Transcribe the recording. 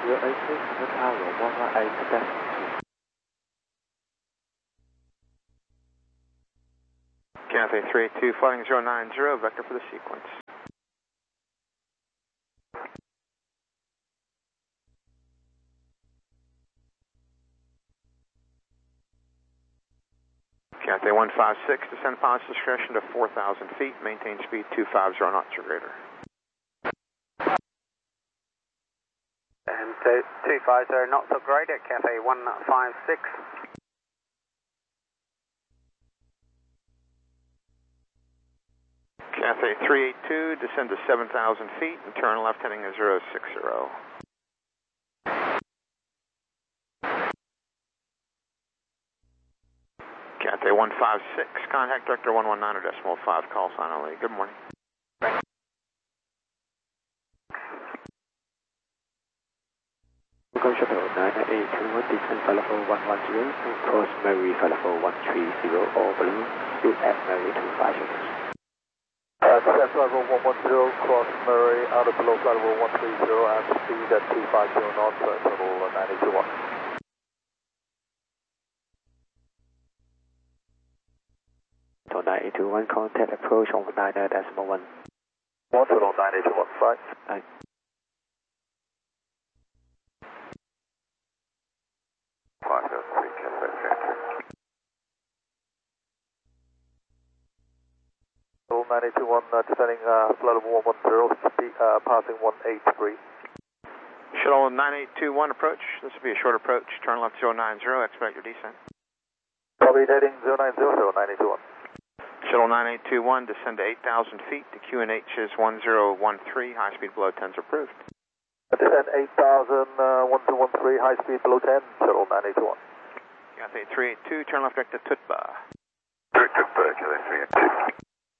086 Tower 118 decimal 2. Cathay 382 flying 090, vector for the sequence. Cathay 156, descend pilot's discretion to 4,000 feet, maintain speed 250 knots or greater. And 250 knots or greater, Cathay 156. Cathay 382, descend to 7,000 feet and turn left heading to 060. Cathay 156, contact director 119.5, call sign only. Good morning. Go Shuttle 982, descend flight level 110, and cross Mary flight level 130, all balloon, speed at Mary 25 seconds. Descend flight level 110, cross Murray, out of below flight level 130, and speed at 250 knots, total 981. So 981, contact approach on 9 decimal 1. 1 total 981, right? Total 981, descending flight level 110, speed, passing 183. Shuttle 9821 approach. This will be a short approach. Turn left 090, expedite your descent. Copy, heading 090, 981. Shuttle 9821, descend to 8,000 feet. The QNH is 1013, high speed below 10 is approved. Descend 8,000, 1213, high speed below 10, shuttle 981. Cathay 382, turn left direct to Tutba.